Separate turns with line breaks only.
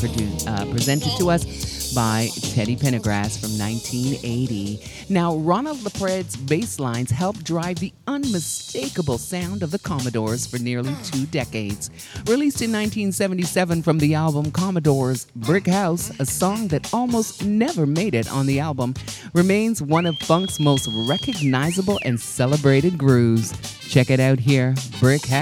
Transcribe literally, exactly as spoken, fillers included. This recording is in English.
produ- uh, presented to us by Teddy Pendergrass from nineteen eighty. Now, Ronald LaPrede's bass lines helped drive the unmistakable sound of the Commodores for nearly two decades. Released in nineteen seventy-seven from the album Commodore's Brick House, a song that almost never made it on the album, remains one of funk's most recognizable and celebrated grooves. Check it out here, Brick House.